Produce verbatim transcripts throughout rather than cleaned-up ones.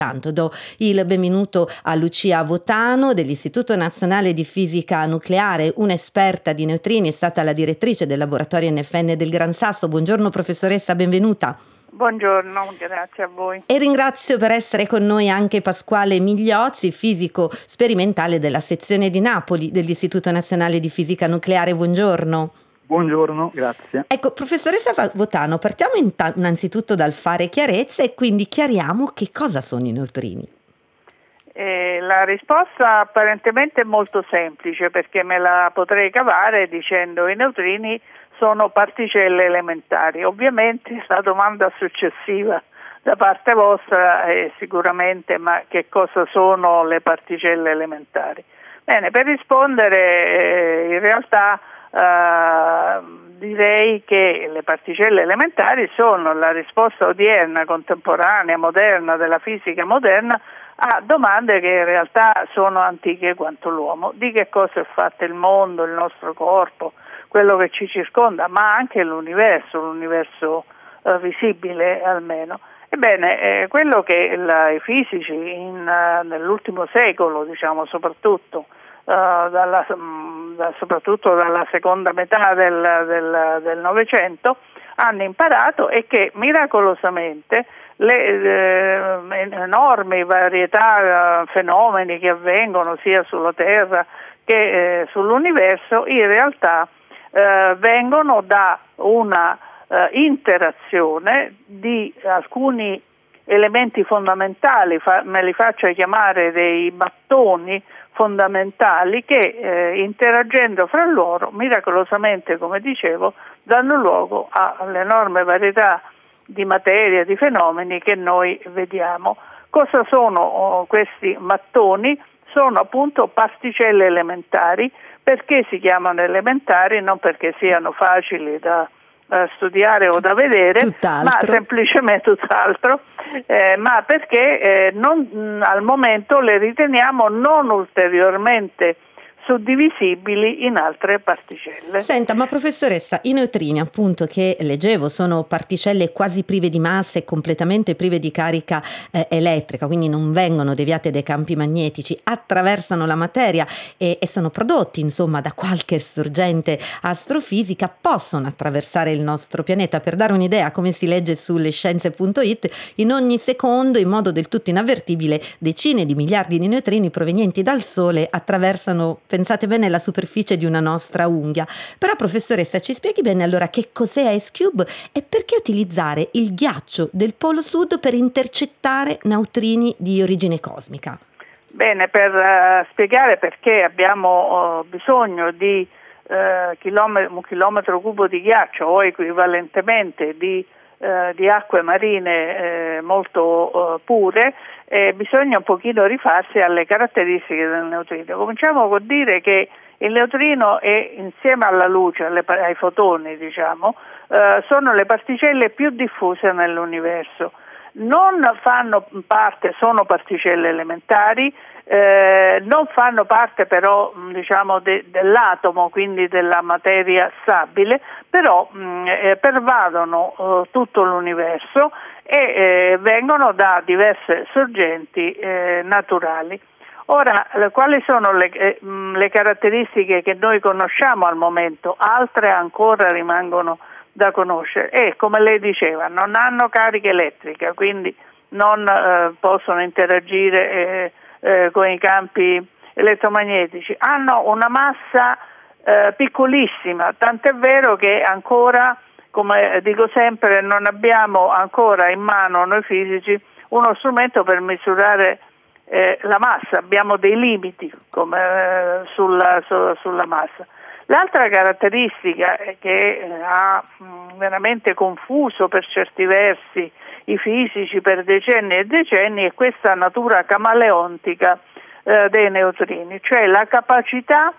Tanto do il benvenuto a Lucia Votano dell'Istituto Nazionale di Fisica Nucleare, un'esperta di neutrini, è stata la direttrice del laboratorio N F N del Gran Sasso. Buongiorno professoressa, benvenuta. Buongiorno, grazie a voi. E ringrazio per essere con noi anche Pasquale Migliozzi, fisico sperimentale della sezione di Napoli dell'Istituto Nazionale di Fisica Nucleare. Buongiorno. Buongiorno, grazie. Ecco, professoressa Votano, partiamo inta- innanzitutto dal fare chiarezza e quindi chiariamo che cosa sono i neutrini. Eh, la risposta apparentemente è molto semplice, perché me la potrei cavare dicendo i neutrini sono particelle elementari. Ovviamente la domanda successiva da parte vostra è sicuramente: ma che cosa sono le particelle elementari? Bene, per rispondere eh, in realtà Uh, direi che le particelle elementari sono la risposta odierna, contemporanea, moderna, della fisica moderna a domande che in realtà sono antiche quanto l'uomo. Di che cosa è fatto il mondo, il nostro corpo, quello che ci circonda, ma anche l'universo, l'universo uh, visibile almeno. Ebbene, eh, quello che la, i fisici in, uh, nell'ultimo secolo, diciamo soprattutto, Uh, dalla, um, da, soprattutto dalla seconda metà del, del, del Novecento hanno imparato è che miracolosamente le eh, enormi varietà, uh, fenomeni che avvengono sia sulla Terra che eh, sull'universo in realtà eh, vengono da una eh, interazione di alcuni elementi fondamentali, fa, me li faccio chiamare dei mattoni fondamentali che eh, interagendo fra loro miracolosamente, come dicevo, danno luogo all'enorme varietà di materia, di fenomeni che noi vediamo. Cosa sono oh, questi mattoni? Sono appunto particelle elementari. Perché si chiamano elementari? Non perché siano facili da Uh, studiare o da vedere, tutt'altro. ma semplicemente tutt'altro, eh, ma perché eh, non, mh, al momento le riteniamo non ulteriormente suddivisibili in altre particelle. Senta, ma professoressa, i neutrini, appunto, che leggevo, sono particelle quasi prive di massa e completamente prive di carica eh, elettrica, quindi non vengono deviate dai campi magnetici, attraversano la materia e, e sono prodotti, insomma, da qualche sorgente astrofisica, possono attraversare il nostro pianeta. Per dare un'idea, come si legge sulle scienze punto it, in ogni secondo, in modo del tutto inavvertibile, decine di miliardi di neutrini provenienti dal Sole attraversano, pensate bene, la superficie di una nostra unghia. Però professoressa, ci spieghi bene allora che cos'è Ice Cube e perché utilizzare il ghiaccio del Polo Sud per intercettare neutrini di origine cosmica? Bene, per uh, spiegare perché abbiamo uh, bisogno di uh, chilometro, un chilometro cubo di ghiaccio o equivalentemente di, uh, di acque marine uh, molto uh, pure, Eh, bisogna un pochino rifarsi alle caratteristiche del neutrino. Cominciamo con dire che il neutrino è, insieme alla luce, alle, ai fotoni, diciamo, eh, sono le particelle più diffuse nell'universo. Non fanno parte, sono particelle elementari, eh, non fanno parte però diciamo de, dell'atomo, quindi della materia stabile, però mh, eh, pervadono eh, tutto l'universo e eh, vengono da diverse sorgenti eh, naturali. Ora, le, quali sono le, eh, le caratteristiche che noi conosciamo al momento? Altre ancora rimangono da conoscere e, come lei diceva, non hanno carica elettrica, quindi non eh, possono interagire eh, eh, con i campi elettromagnetici, hanno una massa eh, piccolissima, tant'è vero che ancora, come dico sempre, non abbiamo ancora in mano noi fisici uno strumento per misurare eh, la massa, abbiamo dei limiti come, eh, sulla, su, sulla massa. L'altra caratteristica che eh, ha mh, veramente confuso per certi versi i fisici per decenni e decenni è questa natura camaleontica eh, dei neutrini, cioè la capacità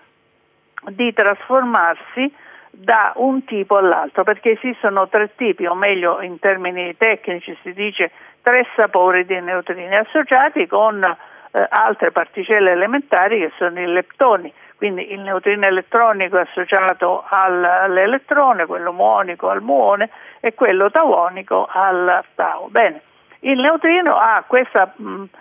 di trasformarsi da un tipo all'altro, perché esistono tre tipi, o meglio in termini tecnici si dice tre sapori di neutrini associati con eh, altre particelle elementari che sono i leptoni. Quindi il neutrino elettronico è associato al, all'elettrone, quello muonico al muone e quello tauonico al tau. Bene, il neutrino ha questa mh,